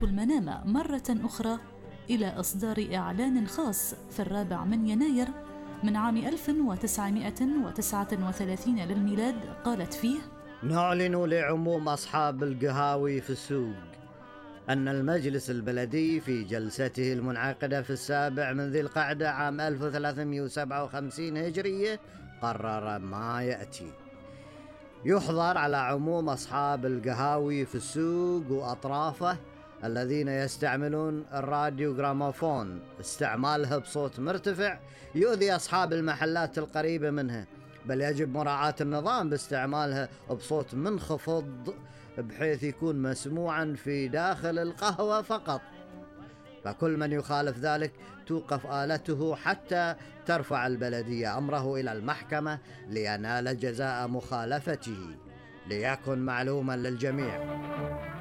المنامة مرة أخرى إلى إصدار إعلان خاص في 4 يناير من عام 1939 للميلاد، قالت فيه: نعلن لعموم أصحاب القهاوي في السوق أن المجلس البلدي في جلسته المنعقدة في 7 ذي القعدة عام 1357 هجرية قرر ما يأتي: يحظر على عموم أصحاب القهاوي في السوق وأطرافه الذين يستعملون الراديو جراموفون استعمالها بصوت مرتفع يؤذي أصحاب المحلات القريبة منها، بل يجب مراعاة النظام باستعمالها بصوت منخفض بحيث يكون مسموعا في داخل القهوة فقط، فكل من يخالف ذلك توقف آلته حتى ترفع البلدية أمره إلى المحكمة لينال جزاء مخالفته، ليكن معلوما للجميع.